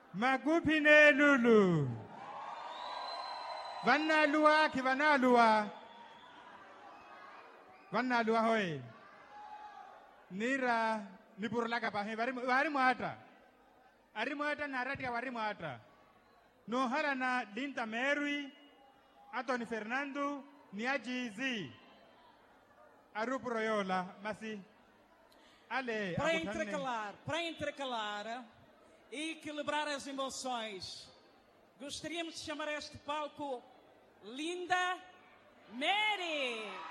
Magupine Lulu. Vanalua kivanalua. Vanalua hoi. Nira nipurlaka pa he vari muata. Ari muata narati ya vari muata. No harana Dinta Mary, Anthony Fernando, Niajizi. Arupo Royola, Masi. Ale, para intercalar e equilibrar as emoções, gostaríamos de chamar a este palco Linda Mary.